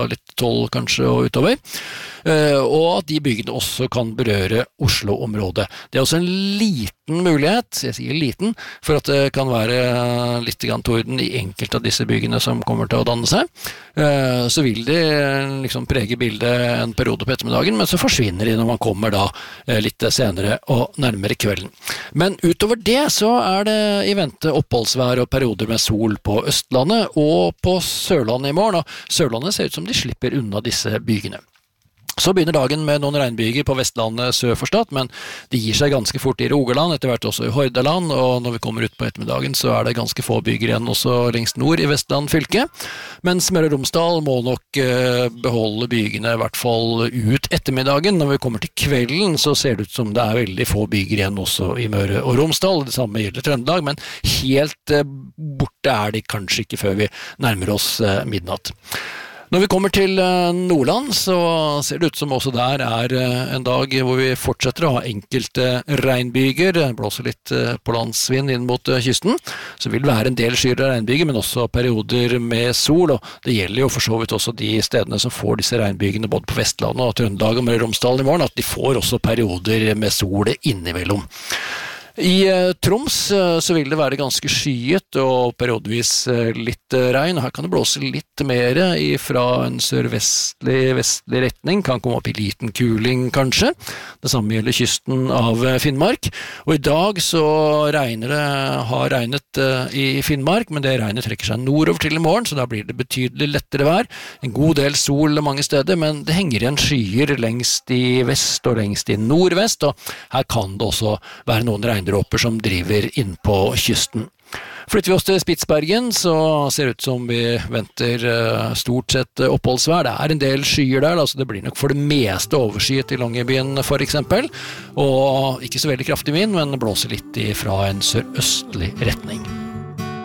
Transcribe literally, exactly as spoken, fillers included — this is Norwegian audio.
litt tolv kanskje og utover, og at de byggene også kan berøre Oslo-området. Det er også en liten mulighet, jeg sier liten, for at det kan være litt grann torden i enkelte av disse byggene som kommer til å danne seg. Så vil de liksom prege bildet en periode på ettermiddagen, men så forsvinner de når man kommer da litt senere og nærmere kvelden. Men utover det så er det i vente oppholdsvær og perioder med sol på Østlandet og på Sørlandet i morgen, og Sørlandet ser ut som de slipper unna disse bygene. Så begynner dagen med noen regnbyger på Vestlandet sør for Stad, men de gir seg ganske fort i Rogaland, etter hvert også i Hordaland, og når vi kommer ut på ettermiddagen så er det ganske få byger igjen også lengst nord i Vestland fylke. Mens Møre og Romsdal må nok beholde bygene i hvert fall ut ettermiddagen. Når vi kommer til kvelden så ser det ut som det er veldig få byger igjen også i Møre og Romsdal. Det samme gjelder Trøndelag, men helt borte er de kanskje ikke før vi nærmer oss midnatt. Når vi kommer til Nordland, så ser det ut som også der er en dag hvor vi fortsetter å ha enkelte regnbyger. Det blåser litt på landsvind inn mot kysten, så vil det være en del skyer av regnbyger, men også perioder med sol, og det gjelder jo for så vidt også de stedene som får disse regnbygene både på Vestlandet og Trøndelag og Møre og Romsdal i morgen, at de får også perioder med sol innimellom. I Troms så vil det være ganske skyet og periodevis litt regn. Her kan det blåse litt mer fra en sørvestlig vestlig retning, kan komme opp i liten kuling kanskje. Det samme gjelder kysten av Finnmark. Og i dag så regner det, har regnet i Finnmark, men det regnet trekker seg nordover til i morgen, så da blir det betydelig lettere vær. En god del sol mange steder, men det henger igjen skyer lengst i vest og lengst i nordvest, og her kan det også være noen regn dråper som driver inn på kysten. Flytter vi oss til Spitsbergen, så ser det ut som vi venter stort sett oppholdsvær. Det er en del skyer der, altså det blir nok for det meste overskyet i Longyearbyen for eksempel, og ikke så veldig kraftig vind, men blåser litt fra en sørøstlig retning.